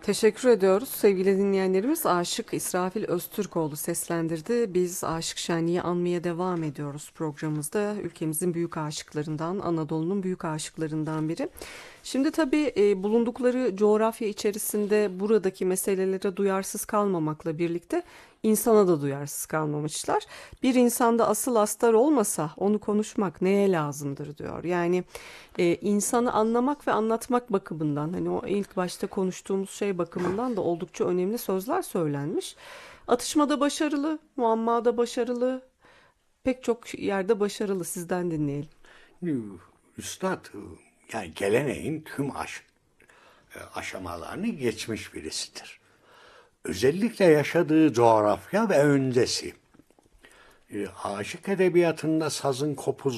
Teşekkür ediyoruz. Sevgili dinleyenlerimiz Aşık İsrafil Öztürkoğlu seslendirdi. Biz Aşık Şenliği anmaya devam ediyoruz programımızda. Ülkemizin büyük aşıklarından, Anadolu'nun büyük aşıklarından biri. Şimdi tabii bulundukları coğrafya içerisinde buradaki meselelere duyarsız kalmamakla birlikte insana da duyarsız kalmamışlar. Bir insanda asıl astar olmasa onu konuşmak neye lazımdır diyor. Yani insanı anlamak ve anlatmak bakımından hani o ilk başta konuştuğumuz şey bakımından da oldukça önemli sözler söylenmiş. Atışmada başarılı, muammada başarılı, pek çok yerde başarılı. Sizden dinleyelim. Üstad yani geleneğin tüm aşamalarını geçmiş birisidir. Özellikle yaşadığı coğrafya ve öncesi. Aşık edebiyatında sazın kopuz